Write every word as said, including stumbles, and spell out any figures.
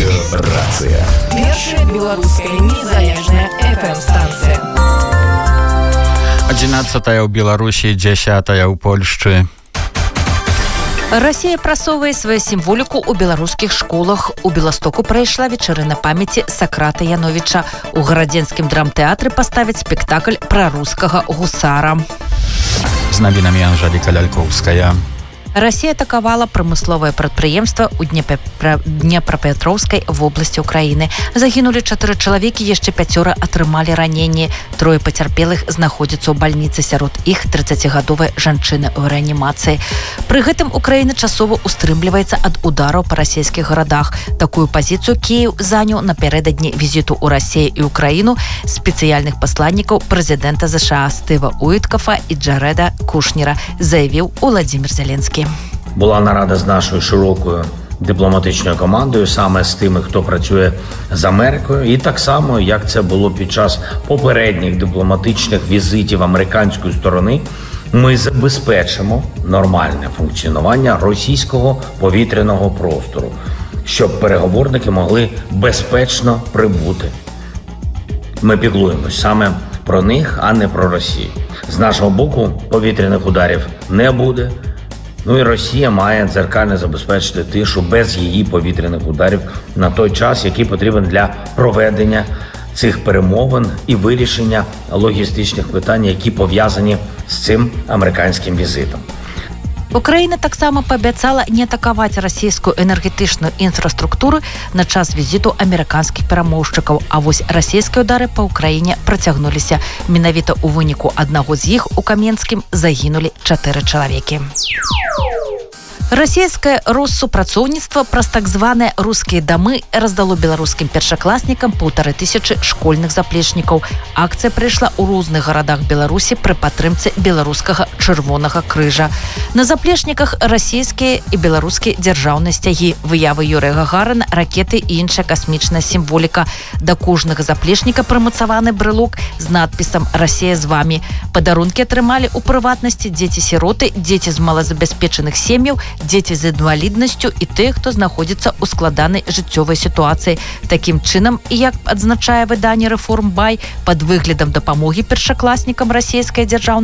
Радиорация. Першая белорусская незалежная эф эм-станция. одиннадцатая ў Беларусі, дзесятая ў Польшчы. Расія прасоўвае сваю сімволіку ў беларускіх школах. У Беластоку прайшла вечарына памяці Сакрата Яновіча. У гарадзенскім драмтэатры паставяць спектакль пра рускага гусара. З навінамі Анжэліка Лялькоўская. Расія атакавала прамысловае прадпрыемства ў Днепрапетроўскай вобласці ўкраіны. Загінулі чатыры чалавекі, яшчэ пяцёра атрымалі раненні. Трое пацярпелых знаходзяцца ў бальніцы, сярод іх трыццацігадовая жанчына ў рэанімацыі. Пры гэтым Украіна часова устрымліваецца ад удараў па расійскіх гарадах. Такую пазіцыю Кіеў заняў напярэдадні візіту ў Расію і Украіну спецыяльных пасланнікаў прэзідэнта ЗША Стыва Уіткафа і Джареда Кушнера, заявіў Уладзімір Зеленскі. Була нарада з нашою широкою дипломатичною командою, саме з тими, хто працює з Америкою. І так само, як це було під час попередніх дипломатичних візитів американської сторони, ми забезпечимо нормальне функціонування російського повітряного простору, щоб переговорники могли безпечно прибути. Ми піклуємось саме про них, а не про Росію. З нашого боку повітряних ударів не буде. Ну і Росія має дзеркально забезпечити тишу без її повітряних ударів на той час, який потрібен для проведення цих перемовин і вирішення логістичних питань, які пов'язані з цим американським візитом. Украіна таксама паабяцала не атакаваць расійскую энергетычную інфраструктуру на час візіту амерыканскіх перамоўшчыкаў, а вось расійскія ўдары па ўкраіне працягнуліся. Менавіта ў выніку аднаго з іх у Каменскім загінулі чатыры чалавекі. Расійскае россупрацоўніцтва праз так званыя рускія дамы раздало беларускім першакласнікам паўтары тысячы школьных заплечнікаў. Акцыя прайшла ў розных гарадах Беларусі пры падтрымцы беларускага чырвонага крыжа. На заплечніках расійскія і беларускія дзяржаўныя сцягі, выявы Юрыя Гагарына, ракеты і іншая касмічная сімволіка. Да кожнага заплечніка прымацаваны брэлок з надпісам «Расія з вамі». Падарункі атрымалі ў прыватнасці дзеці-сіроты, дзеці з малазабяспечаных сем'яў, дзеці з інваліднасцю і тыя, хто знаходзіцца ў складанай жыццёвай сітуацыі. Такім чынам, як адзначае выданне «Рэформ Бай», пад выглядам дапамогі першакласнікам расійская дзяржаўная